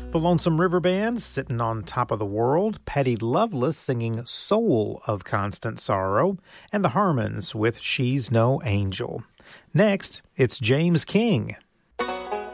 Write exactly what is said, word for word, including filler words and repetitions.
The Lonesome River Band, Sitting on Top of the World, Patty Loveless singing Soul of Constant Sorrow, and the Harmons with She's No Angel. Next, it's James King,